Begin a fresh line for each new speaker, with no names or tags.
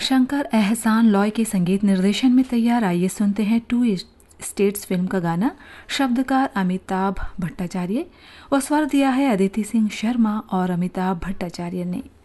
शंकर एहसान लॉय के संगीत निर्देशन में तैयार, आइए सुनते हैं टू स्टेट्स फिल्म का गाना। शब्दकार अमिताभ भट्टाचार्य और स्वर दिया है अदिति सिंह शर्मा और अमिताभ भट्टाचार्य ने।